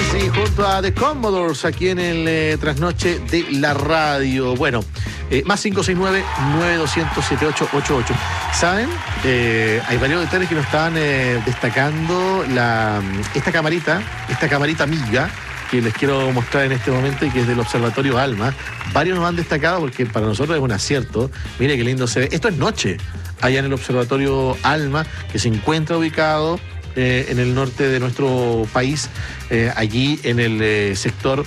Sí, junto a The Commodores aquí en el trasnoche de la radio. Bueno, más 569-9200-7888. ¿Saben? Hay varios detalles que nos estaban destacando esta camarita amiga que les quiero mostrar en este momento y que es del Observatorio ALMA. Varios nos han destacado porque para nosotros es un acierto. Mire qué lindo se ve. Esto es noche, allá en el Observatorio ALMA, que se encuentra ubicado en el norte de nuestro país, allí en el sector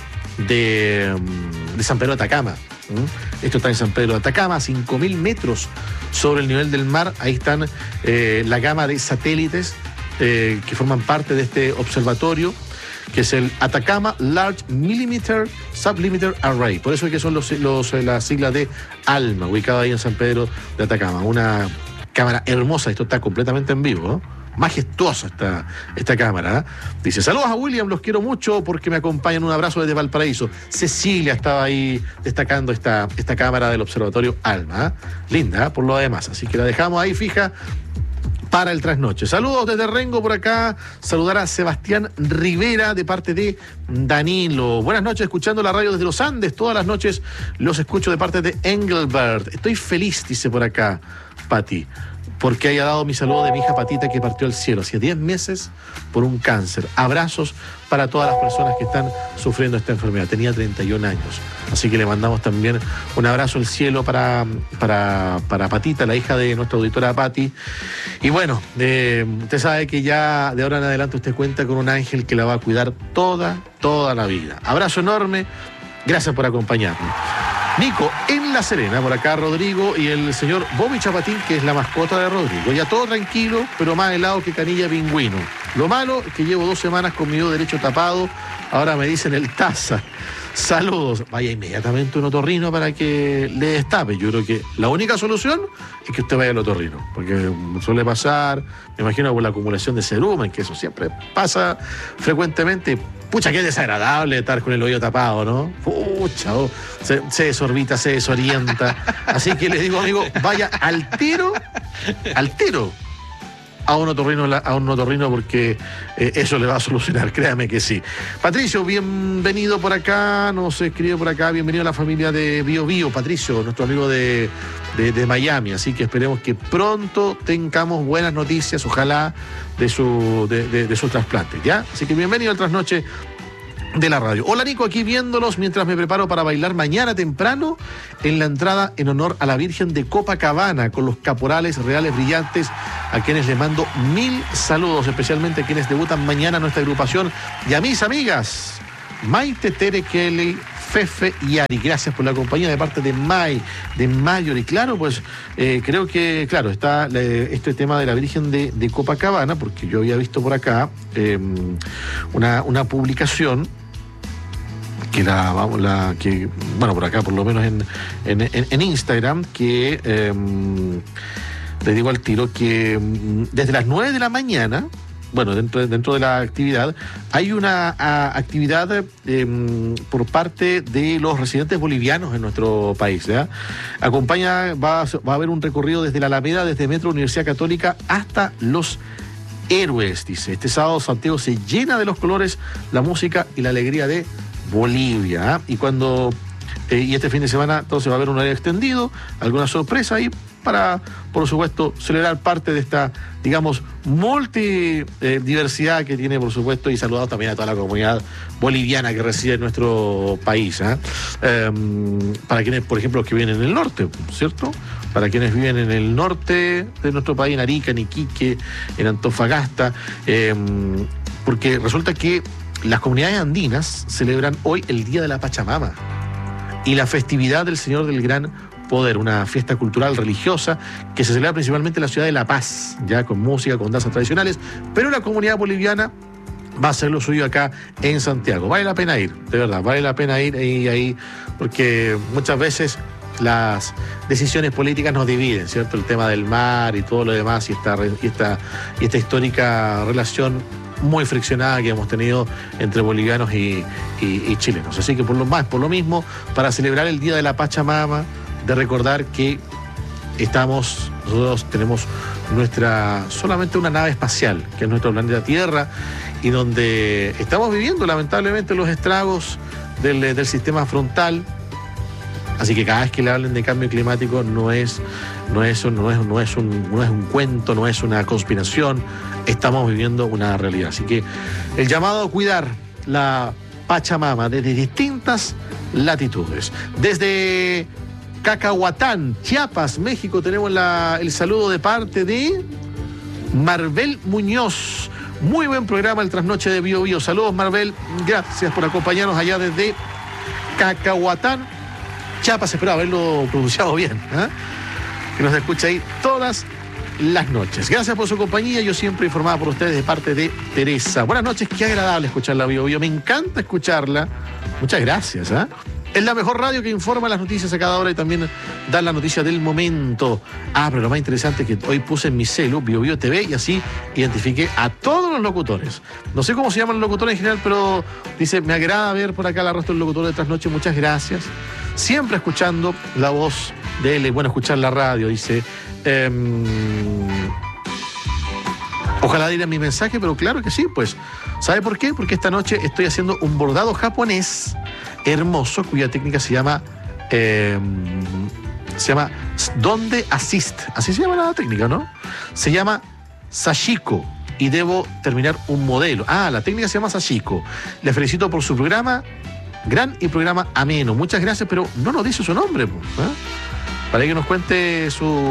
de San Pedro de Atacama. Esto está en San Pedro de Atacama, a 5.000 metros sobre el nivel del mar. Ahí están la gama de satélites que forman parte de este observatorio, que es el Atacama Large Millimeter Sublimiter Array. Por eso es que son las siglas de ALMA, ubicado ahí en San Pedro de Atacama. Una cámara hermosa, esto está completamente en vivo, ¿no? Majestuosa esta cámara, ¿eh? Dice: saludos a William, los quiero mucho porque me acompañan. Un abrazo desde Valparaíso. Cecilia estaba ahí destacando esta cámara del Observatorio ALMA, ¿eh? Linda, ¿eh? Por lo demás, así que la dejamos ahí fija para el trasnoche. Saludos desde Rengo por acá. Saludar a Sebastián Rivera de parte de Danilo. Buenas noches, escuchando la radio desde los Andes. Todas las noches los escucho de parte de Engelbert. Estoy feliz, dice por acá Pati, porque haya dado mi saludo de mi hija Patita, que partió al cielo hace 10 meses por un cáncer. Abrazos para todas las personas que están sufriendo esta enfermedad. Tenía 31 años. Así que le mandamos también un abrazo al cielo para Patita, la hija de nuestra auditora Pati. Y bueno, usted sabe que ya de ahora en adelante usted cuenta con un ángel que la va a cuidar toda la vida. Abrazo enorme. Gracias por acompañarnos. Nico, en La Serena, por acá Rodrigo y el señor Bobby Chapatín, que es la mascota de Rodrigo. Ya todo tranquilo, pero más helado que canilla pingüino. Lo malo es que llevo 2 semanas con mi dedo derecho tapado. Ahora me dicen el taza. Saludos. Vaya inmediatamente un otorrino para que le destape. Yo creo que la única solución es que usted vaya al otorrino, porque suele pasar, me imagino, por la acumulación de cerumen, que eso siempre pasa frecuentemente. Pucha, qué desagradable estar con el oído tapado, ¿no? Pucha, se desorbita, se desorienta. Así que le digo, amigo, vaya al tiro a un otorrino porque eso le va a solucionar, créame que sí. Patricio, bienvenido por acá, nos escribe por acá, bienvenido a la familia de Bio Bio, Patricio, nuestro amigo de Miami, así que esperemos que pronto tengamos buenas noticias, ojalá, de su trasplante, ¿ya? Así que bienvenido al trasnoche de la radio. Hola Nico, aquí viéndolos mientras me preparo para bailar mañana temprano en la entrada en honor a la Virgen de Copacabana con los caporales reales brillantes, a quienes les mando 1000 saludos, especialmente a quienes debutan mañana en nuestra agrupación, y a mis amigas Maite, Tere, Kelly, Fefe y Ari. Gracias por la compañía de parte de Mayor. Y claro, pues creo que, claro, está este tema de la Virgen de Copacabana, porque yo había visto por acá una publicación que por acá, por lo menos en Instagram, que le digo al tiro que desde las 9 de la mañana, bueno, dentro de la actividad, hay una actividad por parte de los residentes bolivianos en nuestro país, ¿ya? Va a haber un recorrido desde la Alameda, desde Metro Universidad Católica hasta Los Héroes, dice. Este sábado Santiago se llena de los colores, la música y la alegría de Bolivia, ¿eh? Y este fin de semana entonces va a haber un horario extendido, alguna sorpresa ahí para, por supuesto, celebrar parte de esta, digamos, multidiversidad que tiene, por supuesto, y saludado también a toda la comunidad boliviana que reside en nuestro país, ¿eh? Para quienes, por ejemplo, los que viven en el norte, ¿cierto? Para quienes viven en el norte de nuestro país, en Arica, en Iquique, en Antofagasta, porque resulta que las comunidades andinas celebran hoy el Día de la Pachamama y la festividad del Señor del Gran Poder, una fiesta cultural religiosa que se celebra principalmente en la ciudad de La Paz, ya con música, con danzas tradicionales, pero la comunidad boliviana va a hacer lo suyo acá en Santiago. Vale la pena ir, de verdad, vale la pena ir ahí, porque muchas veces las decisiones políticas nos dividen, ¿cierto? El tema del mar y todo lo demás, y esta histórica relación muy friccionada que hemos tenido entre bolivianos y chilenos. Así que por lo mismo, para celebrar el Día de la Pachamama, de recordar que estamos Nosotros tenemos solamente una nave espacial, que es nuestro planeta Tierra, y donde estamos viviendo lamentablemente los estragos del sistema frontal. Así que cada vez que le hablen de cambio climático no es un cuento, no es una conspiración, estamos viviendo una realidad. Así que el llamado a cuidar la Pachamama desde distintas latitudes. Desde Cacahuatán, Chiapas, México, tenemos el saludo de parte de Marbel Muñoz. Muy buen programa el Trasnoche de Bio Bio. Saludos, Marbel. Gracias por acompañarnos allá desde Cacahuatán, Chiapas. Espero haberlo pronunciado bien, ¿eh? Que nos escucha ahí todas las noches. Gracias por su compañía. Yo siempre informada por ustedes de parte de Teresa. Buenas noches. Qué agradable escucharla, Bio Bio. Me encanta escucharla. Muchas gracias, ¿eh? Es la mejor radio que informa las noticias a cada hora y también da la noticia del momento. Pero lo más interesante es que hoy puse en mi celu Bio Bio TV y así identifiqué a todos los locutores. No sé cómo se llaman los locutores en general, pero dice, me agrada ver por acá la rostro del locutor de Trasnoche. Muchas gracias. Siempre escuchando la voz de él. Bueno, escuchar la radio, dice. Ojalá diera mi mensaje, pero claro que sí, pues. ¿Sabe por qué? Porque esta noche estoy haciendo un bordado japonés hermoso, cuya técnica se llama Donde Assist. Así se llama la técnica, ¿no? Se llama Sashiko y debo terminar un modelo. La técnica se llama Sashiko. Le felicito por su programa, gran y programa ameno. Muchas gracias, pero no nos dice su nombre, ¿eh? Para que nos cuente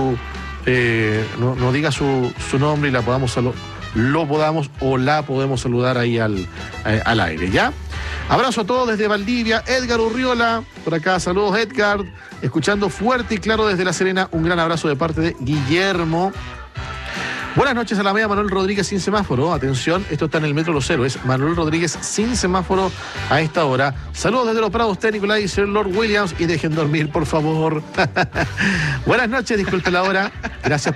nos diga su nombre y la podamos la podemos saludar ahí al aire, ¿ya? Abrazo a todos desde Valdivia. Edgar Urriola, por acá, saludos Edgar, escuchando fuerte y claro desde La Serena. Un gran abrazo de parte de Guillermo. Buenas noches a la media, Manuel Rodríguez sin semáforo. Atención, esto está en el Metro Los Héroes. Manuel Rodríguez sin semáforo a esta hora. Saludos desde Los Prados, usted, Nicolás y Sir Lord Williams. Y dejen dormir, por favor. Buenas noches, disculpe la hora. Gracias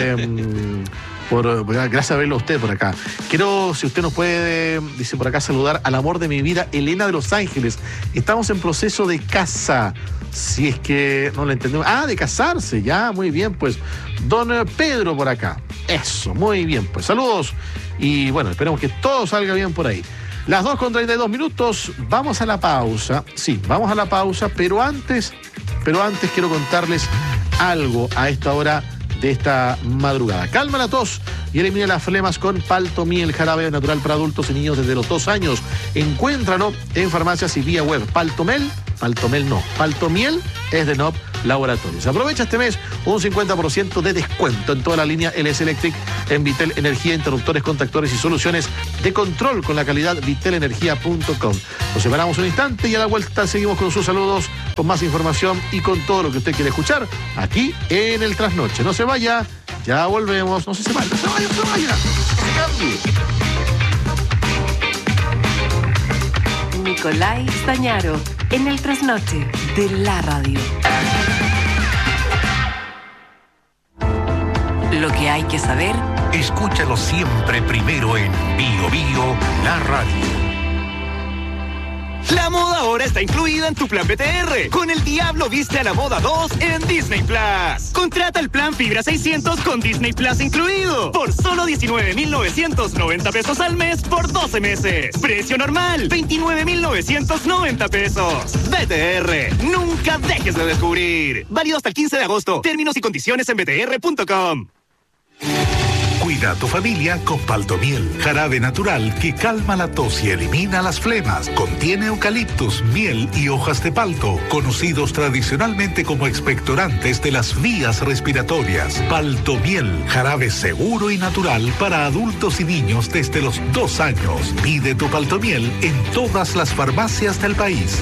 gracias a verlo a usted por acá. Quiero, si usted nos puede, dice por acá, saludar al amor de mi vida, Elena de Los Ángeles. Estamos en proceso de casa. Si es que no lo entendemos. De casarse, ya, muy bien, pues. Don Pedro por acá. Eso, muy bien, pues. Saludos. Y bueno, esperemos que todo salga bien por ahí. Las 2:32. Vamos a la pausa. Sí, vamos a la pausa, pero antes quiero contarles algo a esta hora de esta madrugada. Calma la tos y elimina las flemas con Paltomiel, jarabe natural para adultos y niños desde los 2 años. Encuéntralo en farmacias y vía web. Paltomiel es de Nob Laboratorios. Aprovecha este mes un 50% de descuento en toda la línea LS Electric en Vitel Energía, interruptores, contactores y soluciones de control con la calidad vitelenergia.com. Nos separamos un instante y a la vuelta seguimos con sus saludos, con más información y con todo lo que usted quiere escuchar aquí en el Trasnoche. No se vaya, ya volvemos. No se vaya. No se cambie. Nicolai Stañaro en el Trasnoche de la radio. Lo que hay que saber. Escúchalo siempre primero en Bio Bio, la radio. La moda ahora está incluida en tu plan BTR. Con El Diablo Viste a la Moda 2 en Disney Plus. Contrata el plan Fibra 600 con Disney Plus incluido. Por solo 19,990 pesos al mes por 12 meses. Precio normal, 29,990 pesos. BTR, nunca dejes de descubrir. Válido hasta el 15 de agosto. Términos y condiciones en btr.com. Cuida a tu familia con Paltomiel, jarabe natural que calma la tos y elimina las flemas. Contiene eucaliptus, miel y hojas de palto, conocidos tradicionalmente como expectorantes de las vías respiratorias. Paltomiel, jarabe seguro y natural para adultos y niños desde los 2 años. Pide tu Paltomiel en todas las farmacias del país.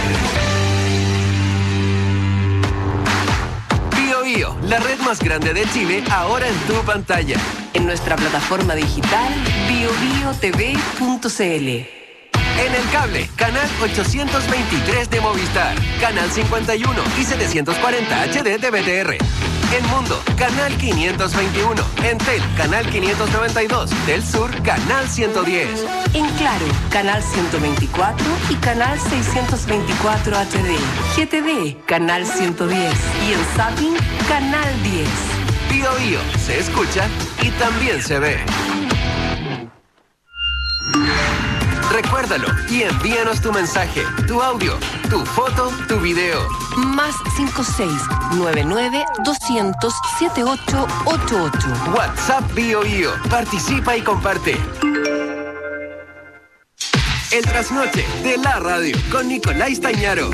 Bio, la red más grande de Chile, ahora en tu pantalla. En nuestra plataforma digital biobiotv.cl. En el cable, canal 823 de Movistar, canal 51 y 740 HD de BTR. En Mundo, canal 521. En Tel, canal 592. Del Sur, canal 110. En Claro, canal 124 y canal 624 HD. GTV, canal 110. Y en Zapping, canal 10. Bio Bio se escucha y también se ve. Recuérdalo y envíanos tu mensaje, tu audio, tu foto, tu video. Más 56-99-200-7888. WhatsApp Bio Bio. Participa y comparte. El trasnoche de la radio con Nicolás Stañaro.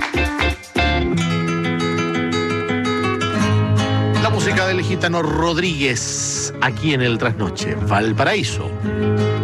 La música del gitano Rodríguez, aquí en el Trasnoche, Valparaíso.